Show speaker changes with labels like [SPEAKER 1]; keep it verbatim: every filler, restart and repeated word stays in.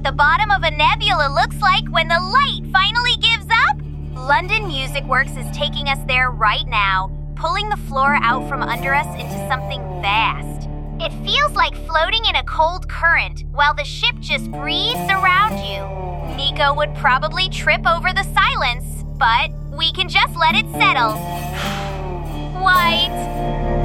[SPEAKER 1] the bottom of a nebula looks like when the light finally gives up? London Music Works is taking us there right now, pulling the floor out from under us into something vast. It feels like floating in a cold current while the ship just breathes around you. Nico would probably trip over the silence, but we can just let it settle. White.